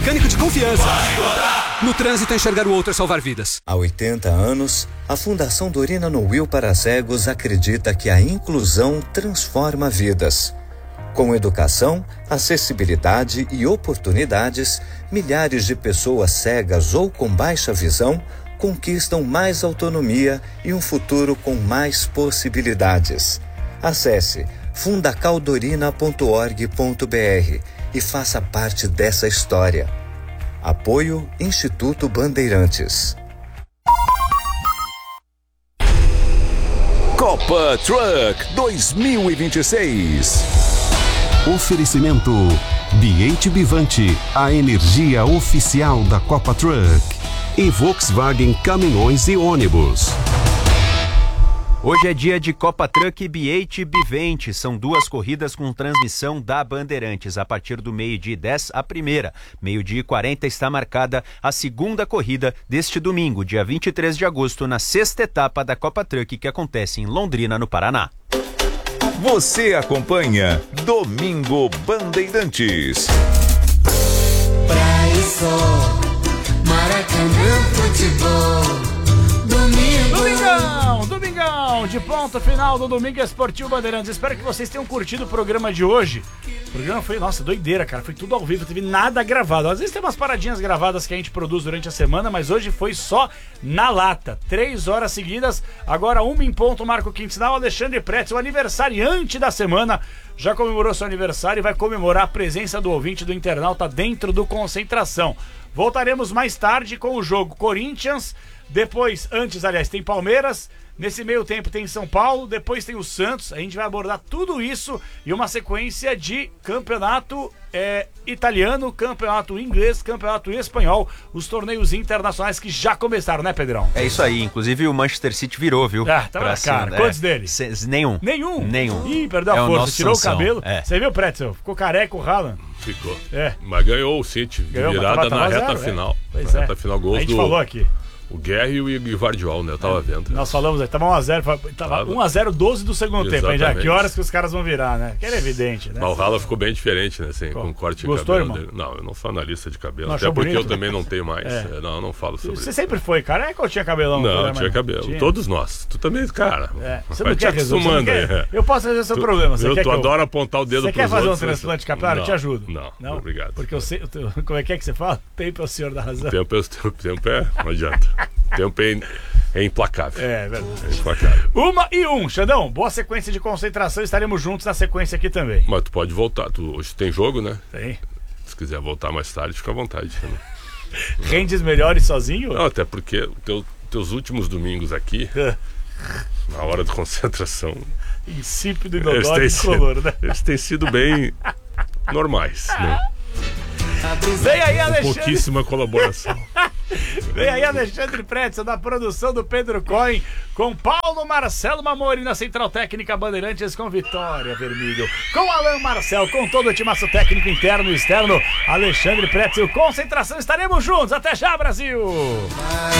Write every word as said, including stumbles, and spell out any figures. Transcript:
Mecânico de confiança. No trânsito, enxergar o outro é salvar vidas. Há oitenta anos, a Fundação Dorina no Will para Cegos acredita que a inclusão transforma vidas. Com educação, acessibilidade e oportunidades, milhares de pessoas cegas ou com baixa visão conquistam mais autonomia e um futuro com mais possibilidades. Acesse fundacaldorina ponto org ponto br e faça parte dessa história. Apoio Instituto Bandeirantes. Copa Truck dois mil e vinte e seis. Oferecimento B H Bivante, a energia oficial da Copa Truck. E Volkswagen Caminhões e Ônibus. Hoje é dia de Copa Truck e B H Bivante. São duas corridas com transmissão da Bandeirantes. A partir do meio-dia e dez, a primeira. Meio-dia e quarenta está marcada a segunda corrida deste domingo, dia vinte e três de agosto, na sexta etapa da Copa Truck, que acontece em Londrina, no Paraná. Você acompanha Domingo Bandeirantes. Praia e sol, Maracanã, futebol. Domingo. Domingão, domingão, de ponto final do Domingo Esportivo Bandeirantes. Espero que vocês tenham curtido o programa de hoje. O programa foi, nossa, doideira, cara. Foi tudo ao vivo, não teve nada gravado. Às vezes tem umas paradinhas gravadas que a gente produz durante a semana, mas hoje foi só na lata. Três horas seguidas. Agora, uma em ponto, Marco Quintinal, Alexandre Pretz, o aniversariante da semana. Já comemorou seu aniversário e vai comemorar a presença do ouvinte do internauta dentro do Concentração. Voltaremos mais tarde com o jogo Corinthians. Depois, antes, aliás, tem Palmeiras. Nesse meio tempo tem São Paulo. Depois tem o Santos. A gente vai abordar tudo isso e uma sequência de campeonato é, italiano, campeonato inglês, campeonato espanhol. Os torneios internacionais que já começaram, né, Pedrão? É isso aí. Inclusive o Manchester City virou, viu? Ah, tá na cara. Quantos é, deles? Se, nenhum. Nenhum? Nenhum. Ih, perdeu a é força. Tirou Sansão. o cabelo. É. Você viu, Pretzel? Ficou careca o Haaland. Ficou. É. Mas ganhou o City. Ganhou, virada na reta zero, final. É. Pois na é. reta final, gols a gente do... falou aqui. O Guerra e o Guivardiol, né? Eu tava é. vendo. Nós falamos aí, tava um a zero, tava um a zero, doze do segundo Exatamente. tempo. Aí já, que horas que os caras vão virar, né? Que era evidente, né? Mas o Rala ficou bem diferente, né? Assim, com corte Gostou, de cabelo irmão? dele. Não, eu não sou analista de cabelo. Não, até porque bonito, eu também não tenho mais. É. É, não, eu não falo sobre Você isso. sempre foi careca ou tinha cabelão? Não, Era tinha mais... cabelo. Tinha. Todos nós. Tu também, cara. É. Você Vai não te quer resolver? acostumando Você não quer... aí. Eu posso resolver seu Tu, problema. Você eu, quer tu que eu... adora apontar o dedo Você pros quer fazer outros, um transplante capilar? não, Eu te ajudo. Não, não, obrigado. Porque eu sei... Eu, como é que é que você fala? Tempo é o senhor da razão. Tempo é, tempo, tempo é não adianta. Tempo é, é implacável. É, verdade. É implacável. Uma e um, Xandão. Boa sequência de concentração. Estaremos juntos na sequência aqui também. Mas tu pode voltar. Tu, hoje tem jogo, né? Tem. Se quiser voltar mais tarde, fica à vontade. Né? Rendes melhores sozinho? Não, até porque teu, teus últimos domingos aqui, na hora da concentração, insípido e inodoro e color, né? Eles têm sido bem normais, né? Vem aí, Alexandre. Pouquíssima colaboração. Vem aí, Alexandre Pretzel, da produção do Pedro Coin, com Paulo Marcelo Mamori na Central Técnica Bandeirantes, com Vitória Vermelho, com Alain Marcel, com todo o timaço técnico interno e externo, Alexandre Pretzel, concentração, estaremos juntos, até já, Brasil!